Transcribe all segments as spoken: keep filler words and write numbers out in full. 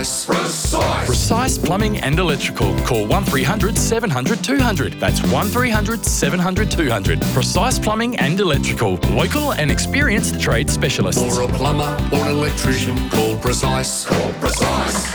Precise. Precise. Precise Plumbing and Electrical. Call one three hundred seven hundred two hundred. That's one three hundred seven hundred two hundred. Precise Plumbing and Electrical. Local and experienced trade specialists. For a plumber or an electrician, call Precise. Call Precise.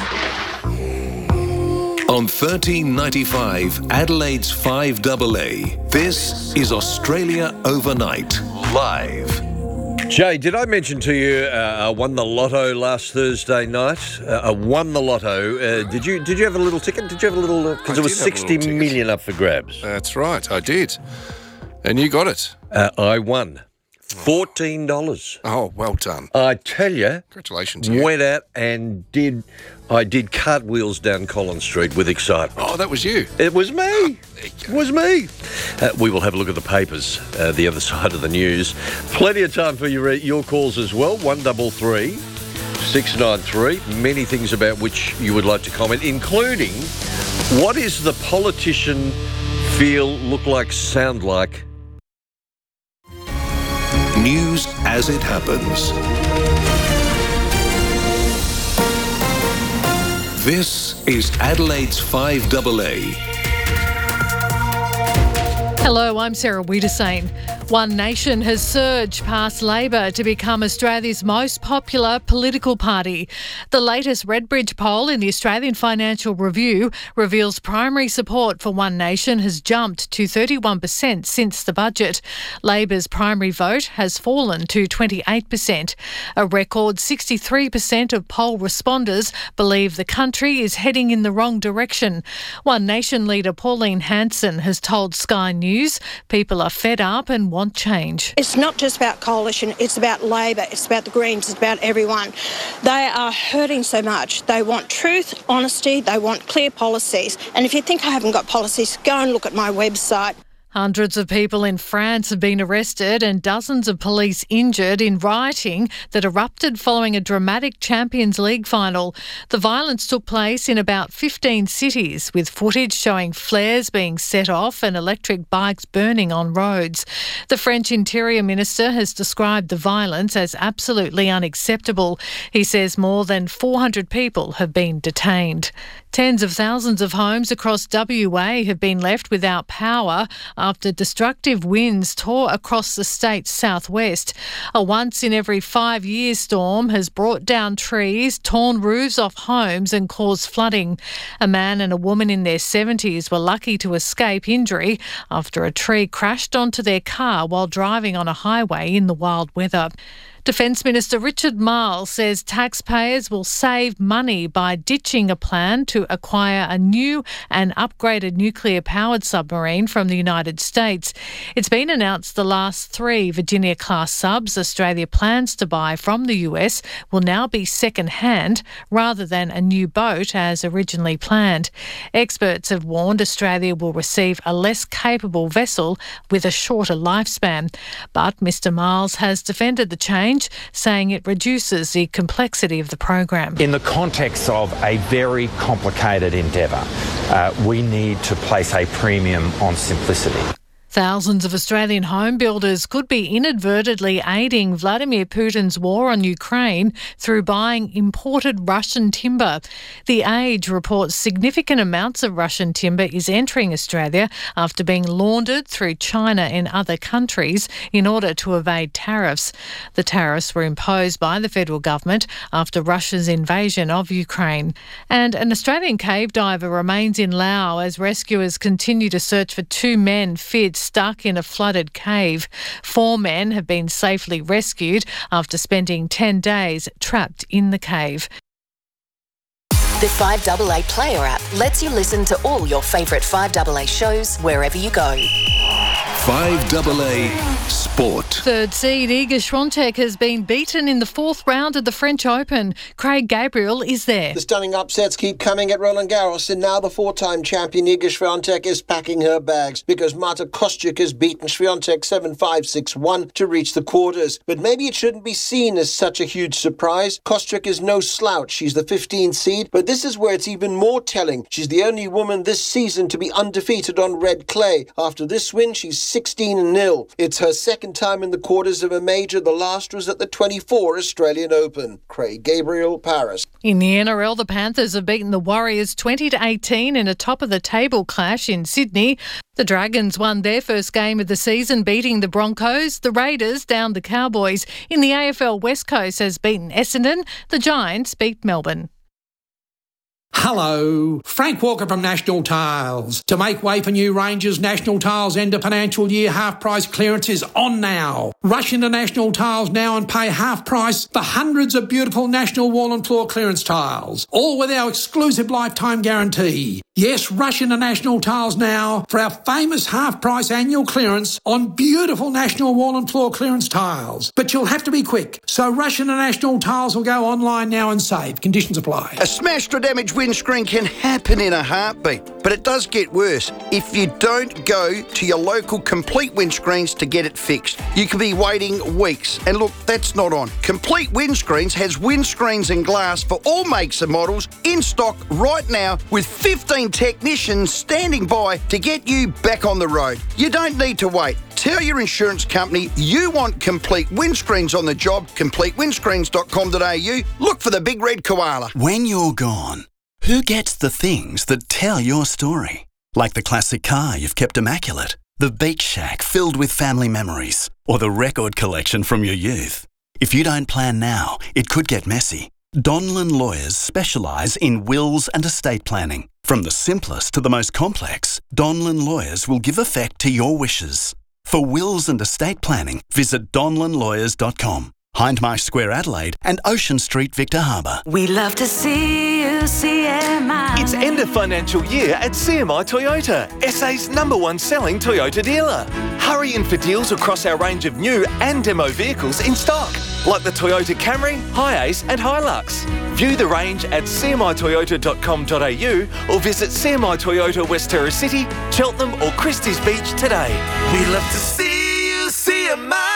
On thirteen ninety-five, Adelaide's five A A, this is Australia Overnight, live. Jay, did I mention to you uh, I won the lotto last Thursday night? Uh, I won the lotto. Uh, did you Did you have a little ticket? Did you have a little... Because I there was did have a sixty little ticket. million up for grabs. That's right, I did. And you got it. Uh, I won fourteen dollars. Oh, well done. I tell you, Congratulations to you. went out and did... I did cartwheels down Collins Street with excitement. Oh, that was you. It was me. There you It go. was me. Uh, we will have a look at the papers, uh, the other side of the news. Plenty of time for your your calls as well. One double three six nine three. Many things about which you would like to comment, including what is the politician feel, look like, sound like? News as it happens. This is Adelaide's five A A. Hello, I'm Sarah Wiedersane. One Nation has surged past Labor to become Australia's most popular political party. The latest Redbridge poll in the Australian Financial Review reveals primary support for One Nation has jumped to thirty-one percent since the budget. Labor's primary vote has fallen to twenty-eight percent. A record sixty-three percent of poll responders believe the country is heading in the wrong direction. One Nation leader Pauline Hanson has told Sky News people are fed up and want change. It's not just about coalition, it's about Labor, it's about the Greens, it's about everyone. They are hurting so much. They want truth, honesty, they want clear policies. And if you think I haven't got policies, go and look at my website. Hundreds of people in France have been arrested and dozens of police injured in rioting that erupted following a dramatic Champions League final. The violence took place in about fifteen cities, with footage showing flares being set off and electric bikes burning on roads. The French Interior Minister has described the violence as absolutely unacceptable. He says more than four hundred people have been detained. Tens of thousands of homes across W A have been left without power after destructive winds tore across the state's southwest. A once-in-every-five-year storm has brought down trees, torn roofs off homes and caused flooding. A man and a woman in their seventies were lucky to escape injury after a tree crashed onto their car while driving on a highway in the wild weather. Defence Minister Richard Marles says taxpayers will save money by ditching a plan to acquire a new and upgraded nuclear-powered submarine from the United States. It's been announced the last three Virginia-class subs Australia plans to buy from the U S will now be second-hand rather than a new boat as originally planned. Experts have warned Australia will receive a less capable vessel with a shorter lifespan. But Mr Marles has defended the change, saying it reduces the complexity of the program. In the context of a very complicated endeavour, uh, we need to place a premium on simplicity. Thousands of Australian home builders could be inadvertently aiding Vladimir Putin's war on Ukraine through buying imported Russian timber. The Age reports significant amounts of Russian timber is entering Australia after being laundered through China and other countries in order to evade tariffs. The tariffs were imposed by the federal government after Russia's invasion of Ukraine. And an Australian cave diver remains in Laos as rescuers continue to search for two men feared stuck in a flooded cave. Four men have been safely rescued after spending ten days trapped in the cave. The five A A Player app lets you listen to all your favourite five A A shows wherever you go. five A A Sport. Third seed Iga Swiatek has been beaten in the fourth round of the French Open. Craig Gabriel is there. The stunning upsets keep coming at Roland Garros, and now the four-time champion Iga Swiatek is packing her bags because Marta Kostyuk has beaten Swiatek seven five, six one to reach the quarters. But maybe it shouldn't be seen as such a huge surprise. Kostyuk is no slouch. She's the fifteenth seed, but this is where it's even more telling. She's the only woman this season to be undefeated on red clay. After this win, she's sixteen and nil. It's her second time in the quarters of a major. The last was at the twenty-four Australian Open. Craig Gabriel, Paris. In the N R L, the Panthers have beaten the Warriors twenty to eighteen in a top-of-the-table clash in Sydney. The Dragons won their first game of the season, beating the Broncos. The Raiders downed the Cowboys. In the A F L, West Coast has beaten Essendon. The Giants beat Melbourne. Hello, Frank Walker from National Tiles. To make way for new ranges, National Tiles end of financial year half price clearance is on now. Rush into National Tiles now and pay half price for hundreds of beautiful National wall and floor clearance tiles, all with our exclusive lifetime guarantee. Yes, rush into National Tiles now for our famous half price annual clearance on beautiful National wall and floor clearance tiles. But you'll have to be quick, so rush into National Tiles or go online now and save. Conditions apply. A smashed or damaged windscreen can happen in a heartbeat, but it does get worse if you don't go to your local Complete Windscreens to get it fixed. You could be waiting weeks, and look, that's not on. Complete Windscreens has windscreens and glass for all makes and models in stock right now with fifteen technicians standing by to get you back on the road. You don't need to wait. Tell your insurance company you want Complete Windscreens on the job. complete windscreens dot com dot a u. Look for the big red koala. When you're gone, who gets the things that tell your story? Like the classic car you've kept immaculate, the beach shack filled with family memories, or the record collection from your youth. If you don't plan now, it could get messy. Donlan Lawyers specialise in wills and estate planning. From the simplest to the most complex, Donlan Lawyers will give effect to your wishes. For wills and estate planning, visit donlan lawyers dot com. Hindmarsh Square, Adelaide, and Ocean Street, Victor Harbour. We love to see you, C M I. It's end of financial year at C M I Toyota, S A's number one selling Toyota dealer. Hurry in for deals across our range of new and demo vehicles in stock, like the Toyota Camry, Hiace and Hilux. View the range at c m i toyota dot com dot a u or visit C M I Toyota West Terrace City, Cheltenham or Christie's Beach today. We love to see you, C M I.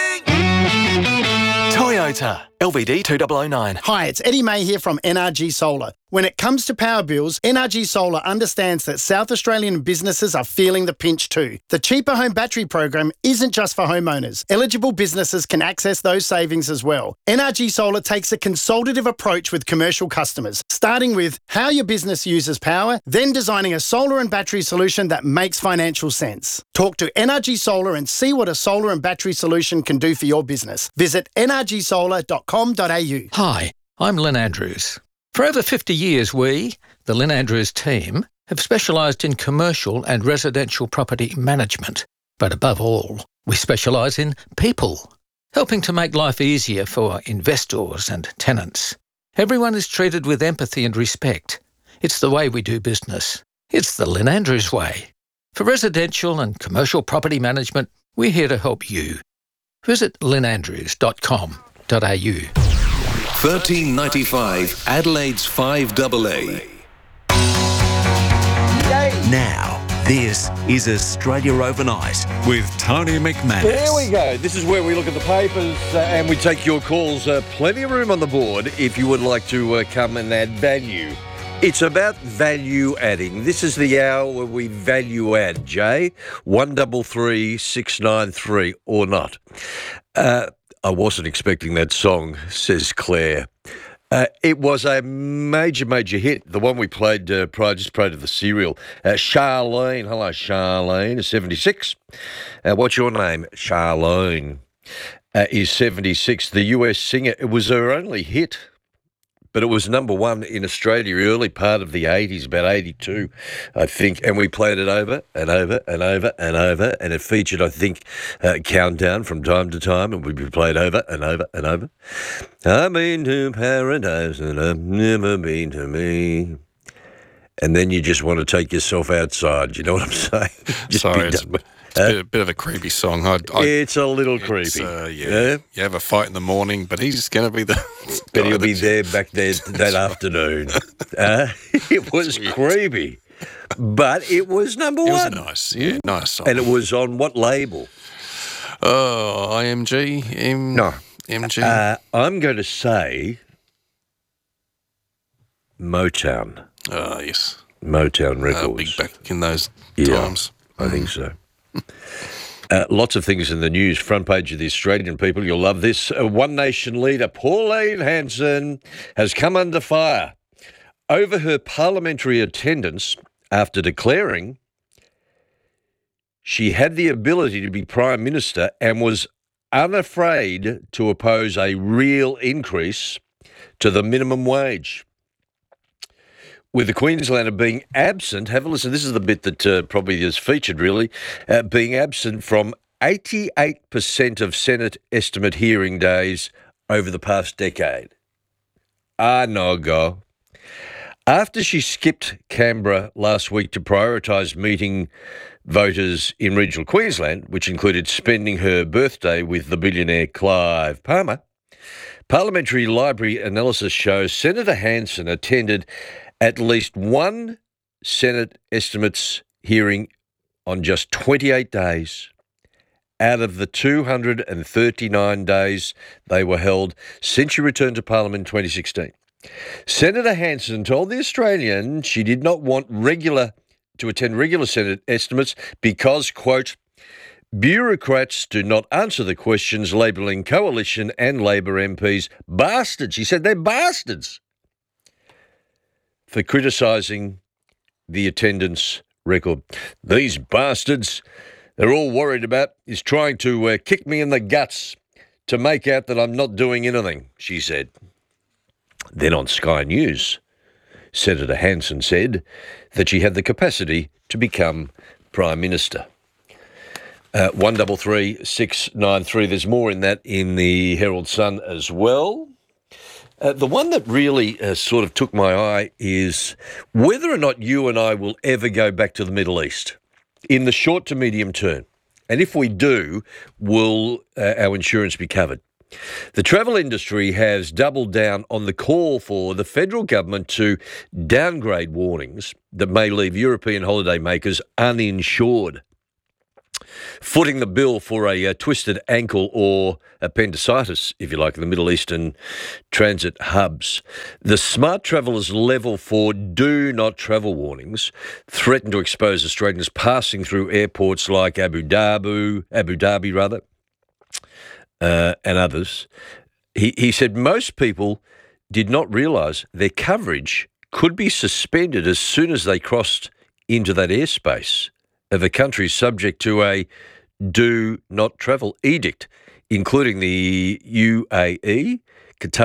Toyota, L V D two thousand nine. Hi, it's Eddie May here from N R G Solar. When it comes to power bills, N R G Solar understands that South Australian businesses are feeling the pinch too. The Cheaper Home Battery program isn't just for homeowners. Eligible businesses can access those savings as well. N R G Solar takes a consultative approach with commercial customers, starting with how your business uses power, then designing a solar and battery solution that makes financial sense. Talk to N R G Solar and see what a solar and battery solution can do for your business. Visit n r g solar dot com dot a u. Hi, I'm Lynn Andrews. For over fifty years, we, the Lynn Andrews team, have specialised in commercial and residential property management. But above all, we specialise in people, helping to make life easier for investors and tenants. Everyone is treated with empathy and respect. It's the way we do business. It's the Lynn Andrews way. For residential and commercial property management, we're here to help you. Visit lynn andrews dot com dot a u. thirteen ninety-five Adelaide's five double A. Now, this is Australia Overnight with Tony McManus. Here we go. This is where we look at the papers uh, and we take your calls. Uh, plenty of room on the board if you would like to uh, come and add value. It's about value adding. This is the hour where we value add, Jay. one double three six nine three or not. Uh, I wasn't expecting that song, says Claire. Uh, it was a major, major hit. The one we played uh, prior, just prior to the serial. Uh, Charlene, hello Charlene, seventy-six. Uh, what's your name? Charlene uh, is seventy-six. The U S singer. It was her only hit, but it was number one in Australia early part of the eighties, about eighty-two, I think. And we played it over and over and over and over. And it featured, I think, uh, Countdown from time to time. And we'd be played over and over and over. I've been to paradise and I've never been to me. And then you just want to take yourself outside. You know what I'm saying? Just Sorry, be it's, done. it's a, bit, a bit of a creepy song. I, I, It's a little it's, creepy. Uh, yeah. Yeah? You have a fight in the morning, but he's going to be the... But he'll be there back there that afternoon. Uh, it was creepy. But it was number It was one. a nice, yeah, nice song. And it was on what label? Oh, I M G? M- No. M G? Uh, I'm going to say Motown. Oh, yes. Motown Uh, Records. big back in those Yeah, times. I think so. Uh, lots of things in the news. Front page of the Australian, people. You'll love this. Uh, One Nation leader Pauline Hanson has come under fire over her parliamentary attendance after declaring she had the ability to be Prime Minister and was unafraid to oppose a real increase to the minimum wage. With the Queenslander being absent, have a listen, this is the bit that uh, probably is featured really, uh, being absent from eighty-eight percent of Senate estimate hearing days over the past decade. Ah, no go. After she skipped Canberra last week to prioritise meeting voters in regional Queensland, which included spending her birthday with the billionaire Clive Palmer, Parliamentary Library analysis shows Senator Hanson attended at least one Senate estimates hearing on just twenty-eight days out of the two hundred thirty-nine days they were held since she returned to Parliament in twenty sixteen. Senator Hanson told The Australian she did not want regular to attend regular Senate estimates because, quote, bureaucrats do not answer the questions, labelling Coalition and Labor M Ps bastards. She said they're bastards for criticising the attendance record. These bastards they're all worried about is trying to uh, kick me in the guts to make out that I'm not doing anything, she said. Then on Sky News, Senator Hanson said that she had the capacity to become Prime Minister. Uh, one double three six nine three. There's more in that in the Herald Sun as well. Uh, the one that really uh, sort of took my eye is whether or not you and I will ever go back to the Middle East in the short to medium term. And if we do, will uh, our insurance be covered? The travel industry has doubled down on the call for the federal government to downgrade warnings that may leave European holidaymakers uninsured, footing the bill for a, a twisted ankle or appendicitis, if you like, in the Middle Eastern transit hubs. The Smart Traveller's level four do not travel warnings threaten to expose Australians passing through airports like Abu Dhabi, Abu Dhabi rather, uh, and others. He, he said most people did not realise their coverage could be suspended as soon as they crossed into that airspace of a country subject to a do not travel edict, including the U A E,